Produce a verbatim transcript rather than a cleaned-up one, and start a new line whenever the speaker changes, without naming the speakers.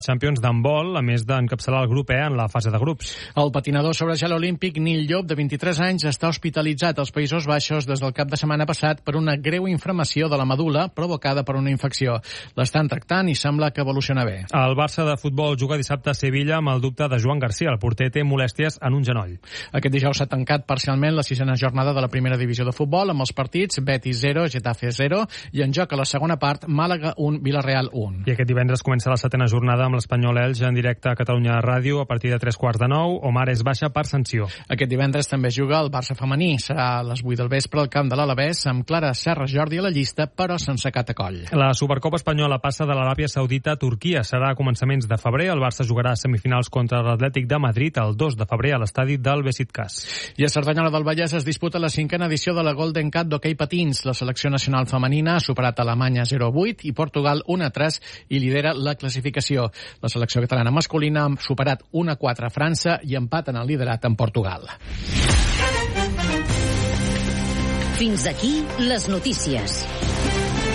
Champions d'handbol, a més d'encapçalar el grup E en la fase de grups.
El patinador sobre gel olímpic Nil Llop, de vint-i-tres anys, està hospitalitzat als Països Baixos des del cap de setmana passat per una greu inflamació de la medul·la provocada per una infecció. L'estan tractant i sembla que evoluciona bé.
El Barça de futbol juga dissabte a Sevilla amb el dubte de Joan Garcia. El porter té molèsties en un genoll.
Aquest dijous s'ha tancat parcialment la sisena jornada de la primera divisió de futbol amb els partits Betis zero, Getafe zero i en joc a la segona part Màlaga un, Villarreal un.
I aquest divendres comença la setena jornada amb l'Espanyol Elx en directe a Catalunya Ràdio a partir de tres quarts de nou. Omar és baixa per sanció.
Aquest divendres també juga el Barça femení. Serà a les vuit del vespre al camp de l'Alavés amb Clara Serra Jordi a la llista, però sense catacoll.
La Supercopa espanyola passa de l'Aràbia Saudita a Turquia. Serà a començaments de febrer. El Barça jugarà semifinals contra l'Atlètic de Madrid el dos de febrer a l'estadi del Besiktas.
I a Cerdanyola del Vallès es disputa la cinquena edició de la Golden Cup d'hoquei patins. La selecció nacional femenina ha superat Alemanya zero a vuit i Portugal un a tres i lidera la classificació. La selecció catalana masculina ha superat un a quatre a França i empat en el liderat en Portugal.
Fins aquí les notícies.